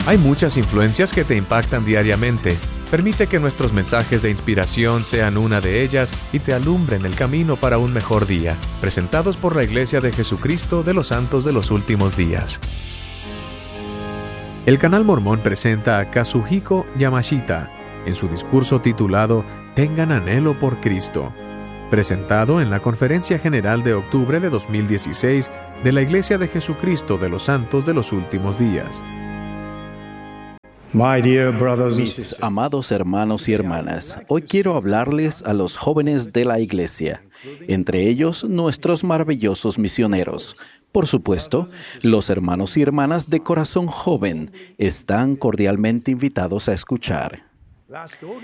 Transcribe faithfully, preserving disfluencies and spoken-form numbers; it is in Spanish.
Hay muchas influencias que te impactan diariamente. Permite que nuestros mensajes de inspiración sean una de ellas y te alumbren el camino para un mejor día. Presentados por la Iglesia de Jesucristo de los Santos de los Últimos Días. El Canal Mormón presenta a Kazuhiko Yamashita en su discurso titulado Tengan anhelo por Cristo, presentado en la Conferencia General de octubre de dos mil dieciséis de la Iglesia de Jesucristo de los Santos de los Últimos Días. Mis amados hermanos y hermanas, hoy quiero hablarles a los jóvenes de la Iglesia, entre ellos nuestros maravillosos misioneros. Por supuesto, los hermanos y hermanas de corazón joven están cordialmente invitados a escuchar.